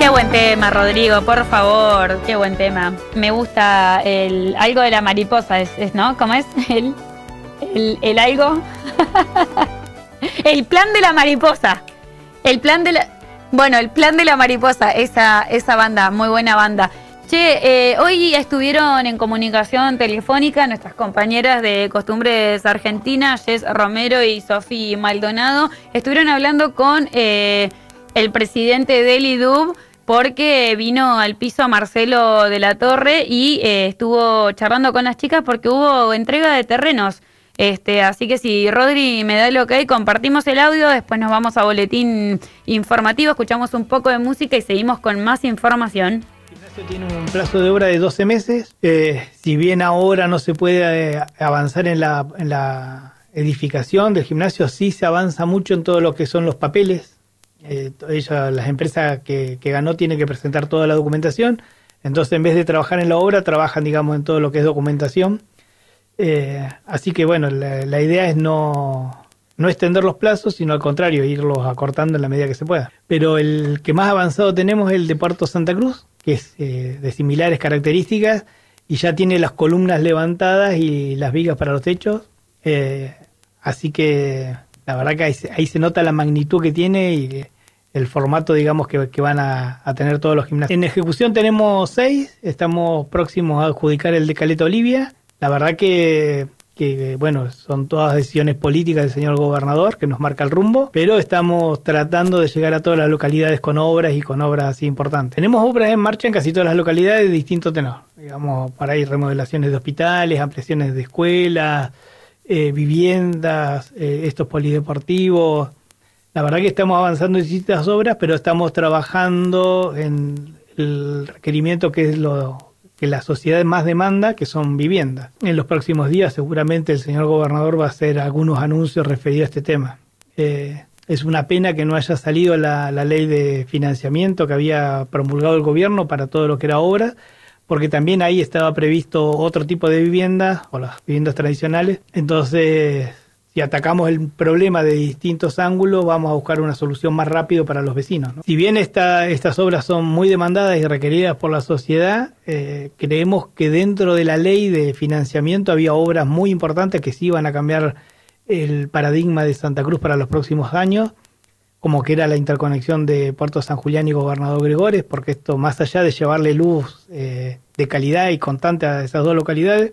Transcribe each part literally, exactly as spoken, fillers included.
Qué buen tema, Rodrigo, por favor, qué buen tema. Me gusta el algo de la mariposa, es, es ¿no? ¿Cómo es? El, el, el algo. El plan de la mariposa. El plan de la... Bueno, el plan de la mariposa, esa, esa banda, muy buena banda. Che, eh, hoy estuvieron en comunicación telefónica nuestras compañeras de Costumbres Argentinas, Jess Romero y Sofi Maldonado. Estuvieron hablando con eh, el presidente del I D U B porque vino al piso Marcelo de la Torre y eh, estuvo charlando con las chicas porque hubo entrega de terrenos. Este, así que si Rodri me da el ok, compartimos el audio, después nos vamos a boletín informativo, escuchamos un poco de música y seguimos con más información. El gimnasio tiene un plazo de obra de doce meses. Eh, si bien ahora no se puede eh, avanzar en la, en la edificación del gimnasio, sí se avanza mucho en todo lo que son los papeles. Eh, ella, las empresas que, que ganó tienen que presentar toda la documentación. Entonces, en vez de trabajar en la obra, trabajan, digamos, en todo lo que es documentación. Eh, así que bueno, la, la idea es no, no extender los plazos, sino al contrario, irlos acortando en la medida que se pueda. Pero el que más avanzado tenemos es el de Puerto Santa Cruz, que es eh, de similares características y ya tiene las columnas levantadas y las vigas para los techos. Eh, así que la verdad que ahí, ahí se nota la magnitud que tiene y el formato, digamos, que, que van a, a tener todos los gimnasios. En ejecución tenemos seis, estamos próximos a adjudicar el de Caleta Olivia. La verdad que, que, bueno, son todas decisiones políticas del señor gobernador que nos marca el rumbo, pero estamos tratando de llegar a todas las localidades con obras y con obras así importantes. Tenemos obras en marcha en casi todas las localidades de distinto tenor. Digamos, para ahí remodelaciones de hospitales, ampliaciones de escuelas, eh, viviendas, eh, estos polideportivos. La verdad que estamos avanzando en distintas obras, pero estamos trabajando en el requerimiento que es lo que la sociedad más demanda, que son viviendas. En los próximos días seguramente el señor gobernador va a hacer algunos anuncios referidos a este tema. Eh, es una pena que no haya salido la, la ley de financiamiento que había promulgado el gobierno para todo lo que era obra, porque también ahí estaba previsto otro tipo de viviendas, o las viviendas tradicionales. Entonces, si atacamos el problema de distintos ángulos, vamos a buscar una solución más rápido para los vecinos, ¿no? Si bien esta, estas obras son muy demandadas y requeridas por la sociedad, eh, creemos que dentro de la ley de financiamiento había obras muy importantes que sí iban a cambiar el paradigma de Santa Cruz para los próximos años, como que era la interconexión de Puerto San Julián y Gobernador Gregores, porque esto, más allá de llevarle luz eh, de calidad y constante a esas dos localidades,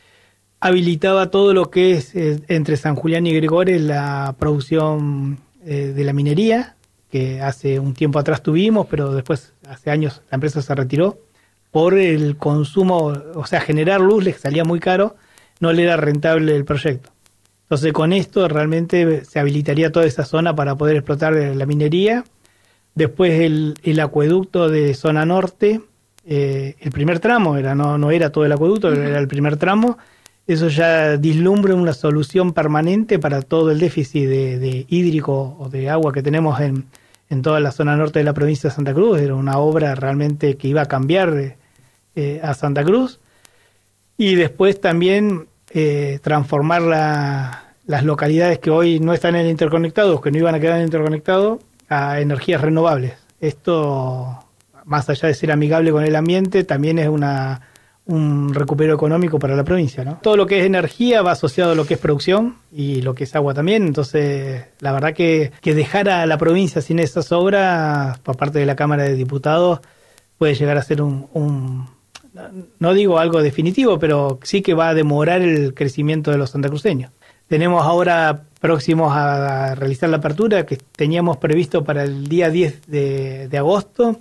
habilitaba todo lo que es eh, entre San Julián y Gregores la producción eh, de la minería, que hace un tiempo atrás tuvimos, pero después, hace años, la empresa se retiró por el consumo, o sea, generar luz les salía muy caro, no le era rentable el proyecto. Entonces, con esto realmente se habilitaría toda esa zona para poder explotar la minería. Después el, el acueducto de zona norte, eh, el primer tramo, era no, no era todo el acueducto, uh-huh. Era el primer tramo. Eso ya vislumbra una solución permanente para todo el déficit de, de hídrico o de agua que tenemos en, en toda la zona norte de la provincia de Santa Cruz. Era una obra realmente que iba a cambiar eh, a Santa Cruz. Y después también eh, transformar la, las localidades que hoy no están en el interconectado, que no iban a quedar en el interconectado, a energías renovables. Esto, más allá de ser amigable con el ambiente, también es una... un recupero económico para la provincia, ¿no? Todo lo que es energía va asociado a lo que es producción y lo que es agua también. Entonces, la verdad que, que dejar a la provincia sin esas obras por parte de la Cámara de Diputados puede llegar a ser un, un no digo algo definitivo, pero sí que va a demorar el crecimiento de los santacruceños. Tenemos ahora próximos a realizar la apertura que teníamos previsto para el día diez de, de agosto,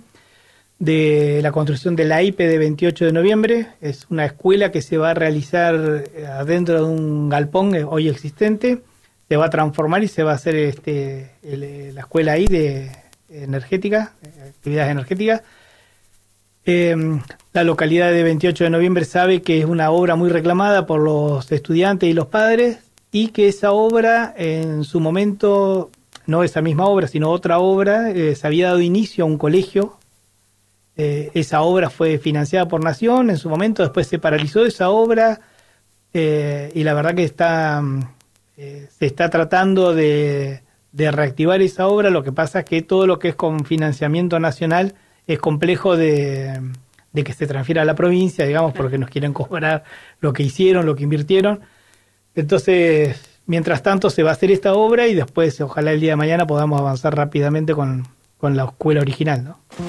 de la construcción de la I P E de veintiocho de noviembre. Es una escuela que se va a realizar adentro de un galpón hoy existente, se va a transformar y se va a hacer este el, la escuela ahí de energética, actividades energéticas. Eh, la localidad de veintiocho de noviembre sabe que es una obra muy reclamada por los estudiantes y los padres y que esa obra en su momento, no esa misma obra, sino otra obra, eh, se había dado inicio a un colegio. Eh, esa obra fue financiada por Nación en su momento, después se paralizó esa obra eh, y la verdad que está eh, se está tratando de, de reactivar esa obra. Lo que pasa es que todo lo que es con financiamiento nacional es complejo de, de que se transfiera a la provincia, digamos, porque nos quieren cobrar lo que hicieron, lo que invirtieron. Entonces, mientras tanto se va a hacer esta obra y después, ojalá el día de mañana podamos avanzar rápidamente con, con la escuela original, ¿no?